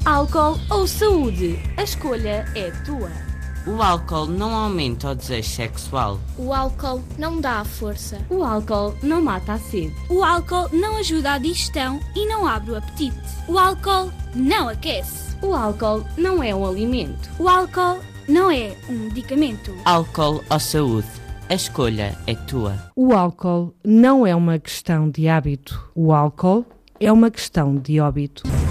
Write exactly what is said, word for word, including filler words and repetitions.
Álcool ou saúde? A escolha é tua. O álcool não aumenta o desejo sexual. O álcool não dá a força. O álcool não mata a sede. O álcool não ajuda à digestão e não abre o apetite. O álcool não aquece. O álcool não é um alimento. O álcool não é um medicamento. Álcool ou saúde? A escolha é tua. O álcool não é uma questão de hábito. O álcool é uma questão de óbito.